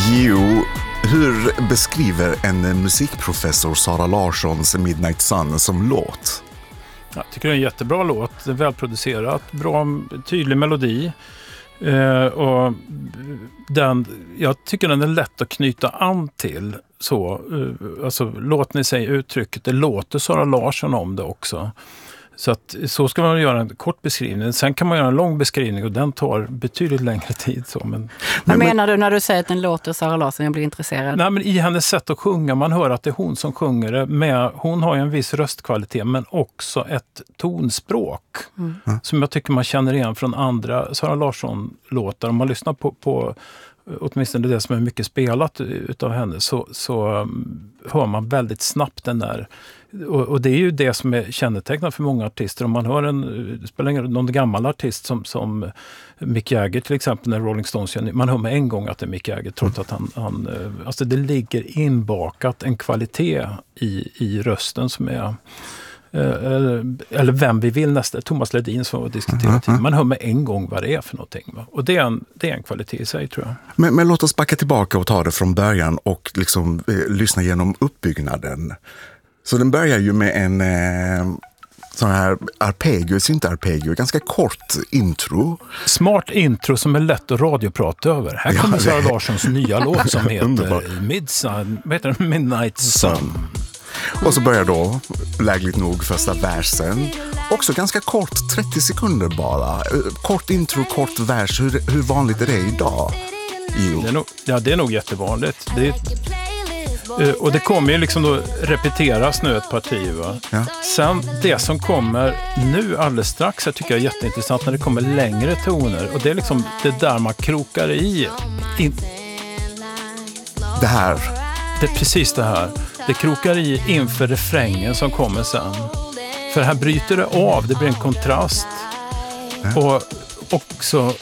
Jo, hur beskriver en musikprofessor Zara Larssons Midnight Sun som låt? Jag tycker det är en jättebra låt, välproducerat, bra, tydlig melodi. Och jag tycker den är lätt att knyta an till. Alltså, låt ni säga uttrycket, det låter Zara Larsson om det också. Så ska man göra en kort beskrivning. Sen kan man göra en lång beskrivning och den tar betydligt längre tid. Vad menar du när du säger att den låter Zara Larsson? Jag blir intresserad. Nej, men i hennes sätt att sjunga, man hör att det är hon som sjunger det. Hon har ju en viss röstkvalitet men också ett tonspråk som jag tycker man känner igen från andra Zara Larsson-låtar. Om man lyssnar på åtminstone det som är mycket spelat utav henne så hör man väldigt snabbt den där. Och det är ju det som är kännetecknat för många artister. Om man hör någon gammal artist som Mick Jagger till exempel, när Rolling Stones, man hör med en gång att det är Mick Jagger trots att han alltså det ligger inbakat en kvalitet i rösten som är eller vem vi vill nästa, Thomas Ledin som har diskuterat. Man hör med en gång vad det är för någonting. Va? Och det är en kvalitet i sig, tror jag. Men låt oss backa tillbaka och ta det från början och liksom lyssna genom uppbyggnaden. Så den börjar ju med en sån här arpeggio, syntarpeggio, ganska kort intro. Smart intro som är lätt att radioprata över. Här kommer Zara Larssons nya låt som heter Midnight Sun. Och så börjar då, lägligt nog, första versen. Också ganska kort, 30 sekunder bara. Kort intro, kort vers. Hur vanligt är det idag? Det är nog jättevanligt. Och det kommer ju liksom då repeteras nu ett parti, va? Ja. Sen det som kommer nu alldeles strax, jag tycker jag är jätteintressant när det kommer längre toner. Och det är liksom det där man krokar i. Det här. Det är precis det här. Det krokar i inför refrängen som kommer sen. För här bryter det av, det blir en kontrast. Och också...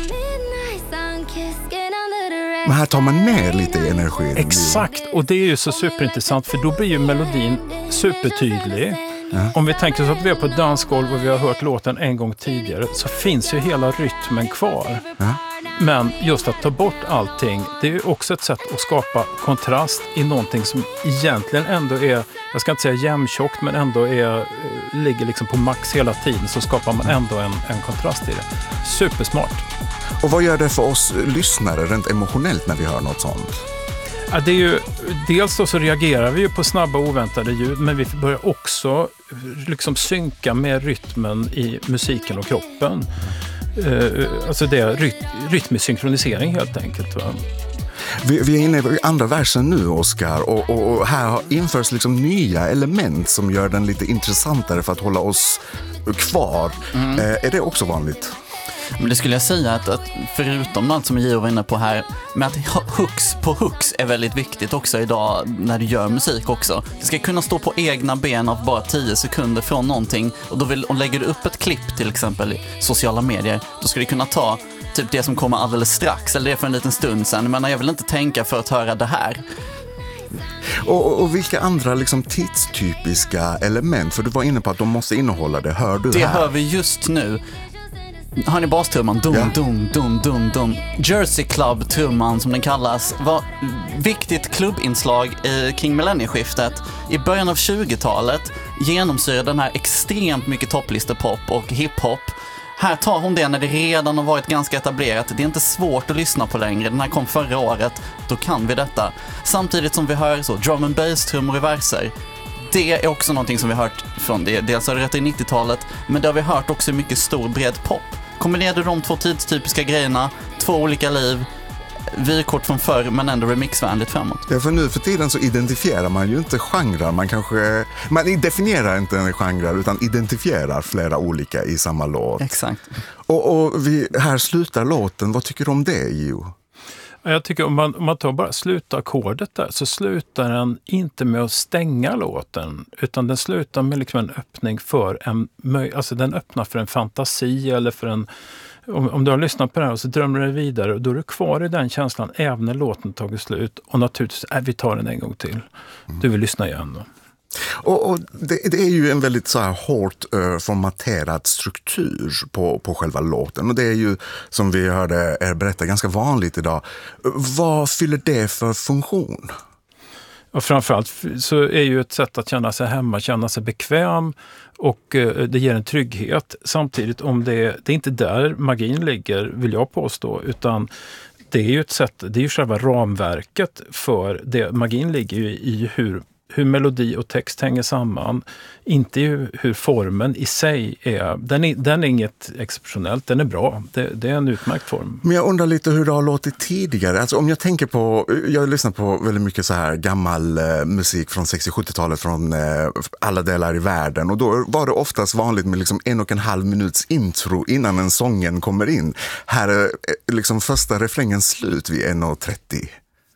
Men här tar man ner lite energi. Exakt, och det är ju så superintressant för då blir ju melodin supertydlig. Ja. Om vi tänker så att vi är på ett dansgolv och vi har hört låten en gång tidigare så finns ju hela rytmen kvar. Ja. Men just att ta bort allting, det är ju också ett sätt att skapa kontrast i någonting som egentligen ändå är, jag ska inte säga jämntjockt, men ändå ligger liksom på max hela tiden, så skapar man ändå en kontrast i det. Supersmart. Och vad gör det för oss lyssnare rent emotionellt när vi hör något sånt? Ja, det är ju, dels då så reagerar vi ju på snabba oväntade ljud, men vi börjar också liksom synka med rytmen i musiken och kroppen. Alltså det är rytmisk synkronisering helt enkelt, va? Vi är inne i andra versen nu, Oskar, och här införs liksom nya element som gör den lite intressantare för att hålla oss kvar. Är det också vanligt? Men det skulle jag säga att förutom allt som Gio var inne på här, med att hooks är väldigt viktigt också idag när du gör musik också. Det ska kunna stå på egna ben av bara 10 sekunder från någonting, och då lägger du upp ett klipp till exempel i sociala medier, då ska du kunna ta typ det som kommer alldeles strax eller det för en liten stund sedan. Men jag vill inte tänka för att höra det här. Och vilka andra liksom tidstypiska element, för du var inne på att de måste innehålla det, hör du det här? Det hör vi just nu. Hör ni bastrumman? Dum. Jersey Club-trumman som den kallas var viktigt klubbinslag kring millennieskiftet. I början av 20-talet genomsyrade den här extremt mycket topplistepop och hiphop. Här tar hon det när det redan har varit ganska etablerat. Det är inte svårt att lyssna på längre. Den här kom förra året, då kan vi detta. Samtidigt som vi hör så drum and bass trummor i verser. Det är också någonting som vi har hört från det. Dels har det rätt i 90-talet, men det har vi hört också i mycket stor bred pop. Kombinerade de två tidstypiska grejerna, två olika liv, vykort från förr men ändå remixvänligt framåt. Ja, för nu för tiden så identifierar man ju inte genrer. Man definierar inte en genre utan identifierar flera olika i samma låt. Exakt. Och här slutar låten. Vad tycker du om det, Gio? Jag tycker om man tar bara slutakkordet där, så slutar den inte med att stänga låten, utan den slutar med liksom en öppning för alltså den öppnar för en fantasi eller för en, om du har lyssnat på det här och så drömmer du vidare, och då är du kvar i den känslan även när låten tagit slut, och naturligtvis vi tar den en gång till. Du vill lyssna igen då. Och det är ju en väldigt så här hårt formaterad struktur på själva låten. Och det är ju, som vi hörde er berätta, ganska vanligt idag. Vad fyller det för funktion? Och framförallt så är ju ett sätt att känna sig hemma, känna sig bekväm, och det ger en trygghet. Samtidigt, om det är inte där magin ligger, vill jag påstå, utan det är ju ett sätt, det är ju själva ramverket för det. Magin ligger ju i hur melodi och text hänger samman, inte hur formen i sig är. Den är inget exceptionellt, den är bra. Det är en utmärkt form. Men jag undrar lite hur det har låtit tidigare. Alltså om jag tänker på, jag lyssnar på väldigt mycket så här gammal musik från 60-70-talet från alla delar i världen, och då var det oftast vanligt med liksom 1,5 minuts intro innan en sången kommer in. Här är liksom första refrängen slut vid 1,30.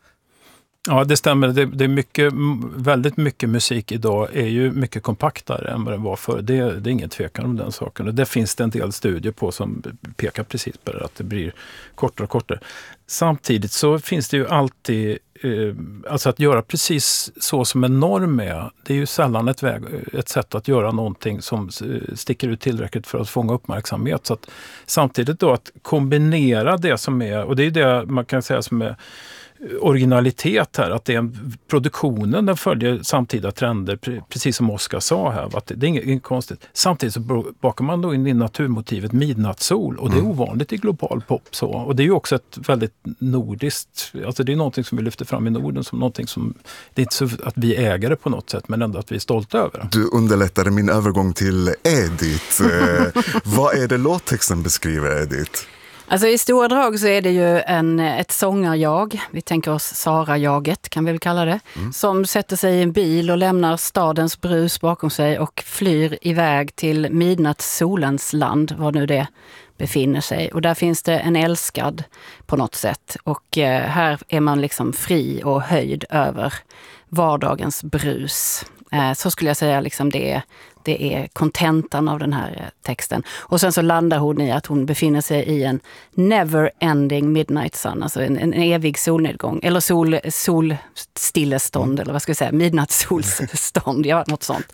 Ja, det stämmer. Det är väldigt mycket musik idag är ju mycket kompaktare än vad det var förr. Det är ingen tvekan om den saken. Och det finns det en del studier på som pekar precis på det, att det blir kortare och kortare. Samtidigt så finns det ju alltid, alltså att göra precis så som en norm är, det är ju sällan ett sätt att göra någonting som sticker ut tillräckligt för att fånga uppmärksamhet. Så att samtidigt då att kombinera det som är, och det är det man kan säga som är originalitet här, att det är produktionen, den följer samtida trender, precis som Oskar sa här, att det är inget konstigt. Samtidigt så bakar man då in i naturmotivet midnattssol, och det är ovanligt i global pop så, och det är ju också ett väldigt nordiskt, alltså det är någonting som vi lyfter fram i Norden som någonting som, det är inte så att vi äger det på något sätt, men ändå att vi är stolta över det. Du underlättade min övergång till Edith. Vad är det låttexten beskriver, Edith? Alltså i stora drag så är det ju ett sångarjag, vi tänker oss Sara-jaget kan vi väl kalla det, som sätter sig i en bil och lämnar stadens brus bakom sig och flyr iväg till midnattssolens land, var nu det befinner sig. Och där finns det en älskad på något sätt, och här är man liksom fri och höjd över vardagens brus. Så skulle jag säga liksom det är kontentan av den här texten. Och sen så landar hon i att hon befinner sig i en never-ending midnight sun, alltså en evig solnedgång, eller solstillestånd, eller vad ska jag säga, midnattssolstånd, ja, något sånt.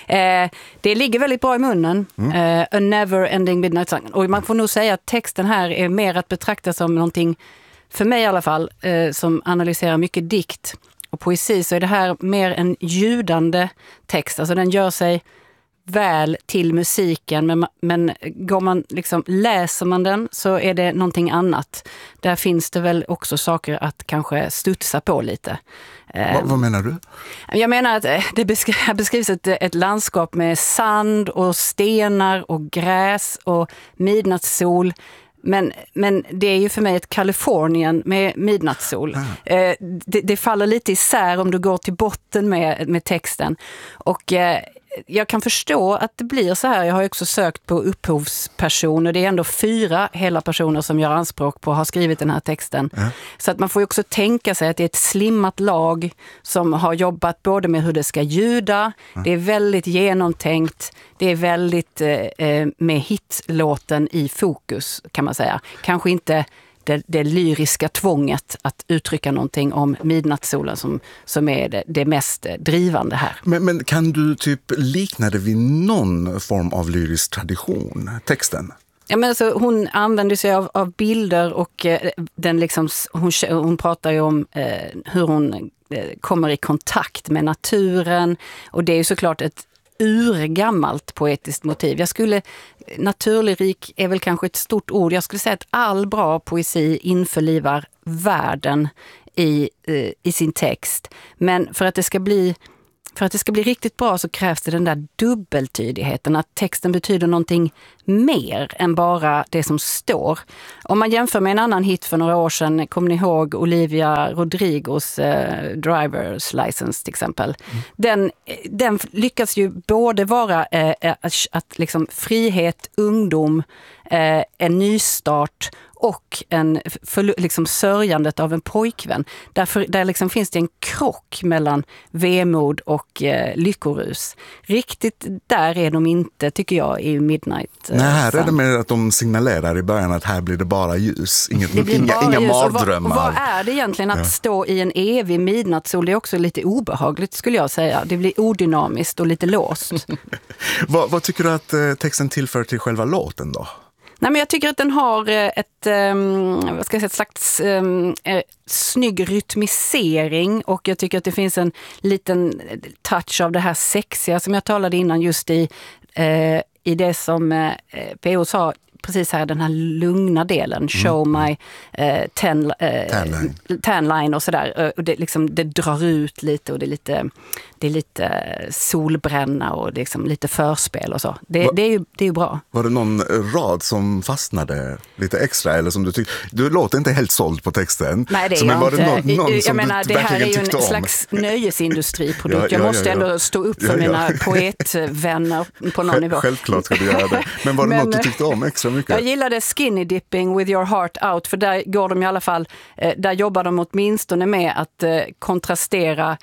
Det ligger väldigt bra i munnen, a never-ending midnight sun. Och man får nog säga att texten här är mer att betrakta som någonting, för mig i alla fall, som analyserar mycket dikt och poesi, så är det här mer en ljudande text. Alltså den gör sig väl till musiken, men går man liksom, läser man den så är det någonting annat. Där finns det väl också saker att kanske studsa på lite. Vad menar du? Jag menar att det beskrivs ett landskap med sand och stenar och gräs och midnattssol. Men det är ju för mig ett Kalifornien med midnattssol. Det faller lite isär om du går till botten med texten. Och jag kan förstå att det blir så här. Jag har också sökt på upphovspersoner. Det är ändå 4 hela personer som gör anspråk på att ha skrivit den här texten. Så att man får ju också tänka sig att det är ett slimmat lag som har jobbat både med hur det ska ljuda. Det är väldigt genomtänkt. Det är väldigt med hitlåten i fokus, kan man säga. Kanske inte det lyriska tvånget att uttrycka någonting om midnattssolen som är det mest drivande här. Men kan du typ likna det vid någon form av lyrisk tradition, texten? Ja, men alltså, hon använder sig av bilder, och den liksom, hon pratar ju om hur hon kommer i kontakt med naturen, och det är ju såklart ett urgammalt poetiskt motiv. Naturlyrik är väl kanske ett stort ord. Jag skulle säga att all bra poesi införlivar världen i sin text. Men för att det ska bli riktigt bra så krävs det den där dubbeltydigheten, att texten betyder någonting mer än bara det som står. Om man jämför med en annan hit för några år sedan, kommer ni ihåg Olivia Rodrigos Driver's License till exempel. Den lyckas ju både vara att liksom frihet, ungdom, en nystart och liksom sörjandet av en pojkvän. Där liksom finns det en krock mellan vemod och lyckorus. Riktigt där är de inte, tycker jag, i Midnight Nej, här är det med att de signalerar i början att här blir det bara ljus. Inga mardrömmar. Och vad är det egentligen att stå i en evig midnattssol? Det är också lite obehagligt skulle jag säga. Det blir odynamiskt och lite låst. Vad tycker du att texten tillför till själva låten då? Nej, men jag tycker att den har ett slags snygg rytmisering, och jag tycker att det finns en liten touch av det här sexiga som jag talade innan just i det som P.O. sa precis här, den här lugna delen, show my tan line och sådär. Och det drar ut lite och det är lite solbränna och liksom lite förspel och så. Det är ju bra. Var det någon rad som fastnade lite extra eller som du tyckte? Du låter inte helt såld på texten. Nej, det är jag inte. Det här är ju en slags nöjesindustriprodukt. Jag måste ändå stå upp för mina poetvänner på någon nivå. Självklart ska du göra det. Men var det något du tyckte om extra mycket? Jag gillade skinny dipping with your heart out, för där går de i alla fall, där jobbar de åtminstone med att kontrastera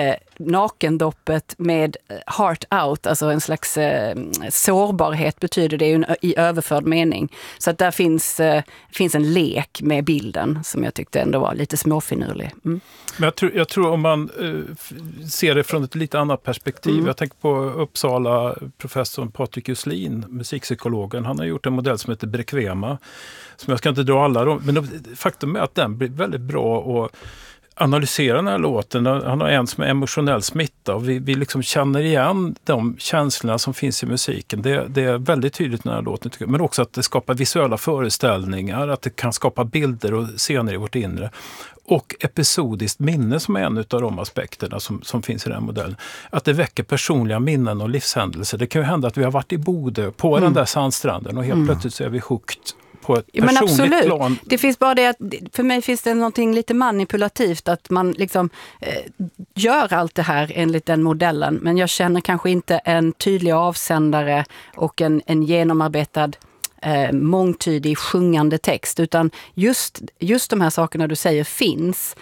nakendoppet med heart out, alltså en slags sårbarhet betyder det ju i överförd mening. Så att där finns en lek med bilden som jag tyckte ändå var lite småfinurlig. Mm. Men jag tror om man ser det från ett lite annat perspektiv. Jag tänker på Uppsala professorn Patrik Juslin, musikpsykologen. Han har gjort en modell som heter Brequema, som jag ska inte dra alla dem, men faktum är att den blir väldigt bra att analysera den här låten. Han har en som är emotionell smitta och vi liksom känner igen de känslorna som finns i musiken. Det är väldigt tydligt i den här låten, tycker jag. Men också att det skapar visuella föreställningar, att det kan skapa bilder och scener i vårt inre. Och episodiskt minne som är en av de aspekterna som finns i den modellen. Att det väcker personliga minnen och livshändelser. Det kan ju hända att vi har varit i Bodö på den där sandstranden och helt plötsligt så är vi hooked på ett personligt plan. Det finns bara det att för mig finns det någonting lite manipulativt att man liksom gör allt det här enligt den modellen, men jag känner kanske inte en tydlig avsändare och en genomarbetad mångtydig sjungande text, utan just de här sakerna du säger finns,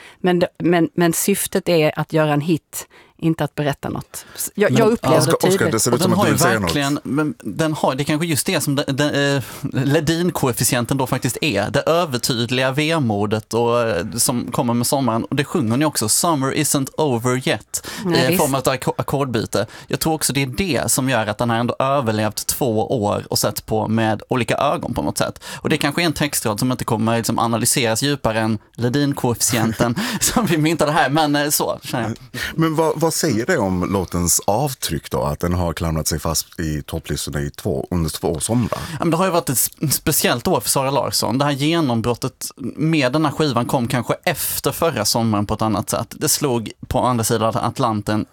men syftet är att göra en hit, inte att berätta något. Jag upplever det tydligt. Det ser ut som att du vill säga något. Men det är kanske just det som Ledin-koefficienten då faktiskt är. Det övertydliga vemodet och som kommer med sommaren. Och det sjunger ni också. Summer isn't over yet. I form av ett ackordbyte. Jag tror också det är det som gör att den har ändå överlevt 2 år och sett på med olika ögon på något sätt. Och det kanske är en textrad som inte kommer liksom analyseras djupare än Ledin-koefficienten som vi myntade här. Men så känner jag. Men vad säger det om låtens avtryck då? Att den har klamrat sig fast i topplistorna under 2 somrar? Ja, men det har ju varit ett speciellt år för Zara Larsson. Det här genombrottet med den här skivan kom kanske efter förra sommaren på ett annat sätt. Det slog på andra sidan Atlanten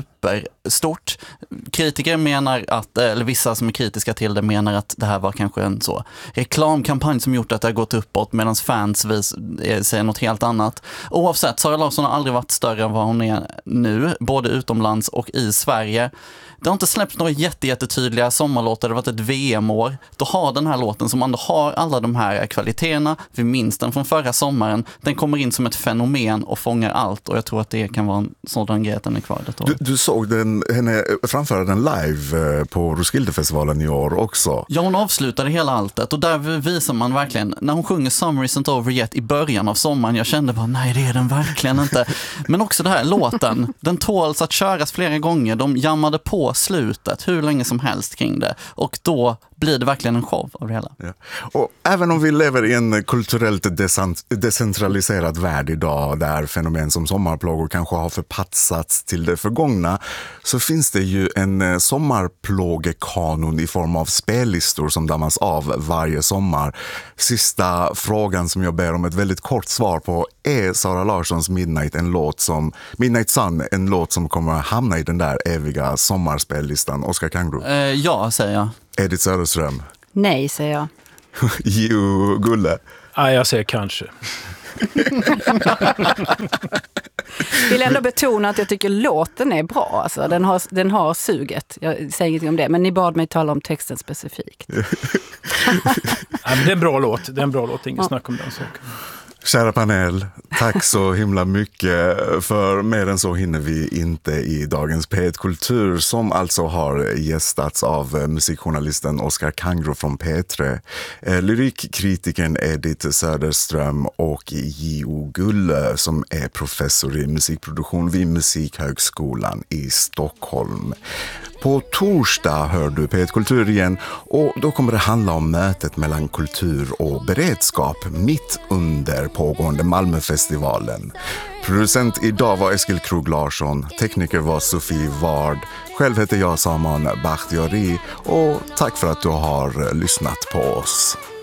superstort. Kritiker menar att, eller vissa som är kritiska till det menar att det här var kanske en så reklamkampanj som gjort att det har gått uppåt, medan fans säger något helt annat. Oavsett, Zara Larsson har aldrig varit större än vad hon är nu, både utomlands och i Sverige. Det har inte släppts några jättetydliga sommarlåtar, det har varit ett VM-år. Då har den här låten som ändå har alla de här kvaliteterna, vi minns den från förra sommaren, den kommer in som ett fenomen och fångar allt, och jag tror att det kan vara en sådan grej att den är kvar det år. Du såg henne framföra den live på Roskildefestivalen i år också. Ja, hon avslutade hela alltet och där visar man verkligen, när hon sjunger Summer isn't over yet i början av sommaren, jag kände bara, nej det är den verkligen inte. Men också det här, låten, den tåls att köras flera gånger, de jammade på slutet hur länge som helst kring det, och då blir det verkligen en show av det hela. Ja. Och även om vi lever i en kulturellt decentraliserad värld idag, där fenomen som sommarplågor kanske har förpatsats till det förgångna, så finns det ju en sommarplågekanon i form av spellistor som dammas av varje sommar. Sista frågan som jag ber om ett väldigt kort svar på: är Zara Larssons Midnight Sun en låt som kommer att hamna i den där eviga sommarspellistan? Oskar Kangro? Ja, säger jag. Edith Söderström? Nej, säger jag. Jo, Gulle? Nej, jag säger kanske. Vill ändå betona att jag tycker låten är bra. Alltså, den har suget. Jag säger ingenting om det, men ni bad mig tala om texten specifikt. Ja, men det är en bra låt. Det är en bra låt, ingen snack om den saken. Kära panel, Tack så himla mycket, för mer än så hinner vi inte i dagens P1 Kultur, som alltså har gästats av musikjournalisten Oskar Kangro från P3, lyrikkritikern Edith Söderström och J.O. Gulle som är professor i musikproduktion vid Musikhögskolan i Stockholm. På torsdag hör du P1 Kultur igen, och då kommer det handla om mötet mellan kultur och beredskap mitt under pågående Malmöfestivalen. Producent idag var Eskil Krog Larsson, tekniker var Sofie Ward, själv heter jag Saman Bakhtiari, och tack för att du har lyssnat på oss.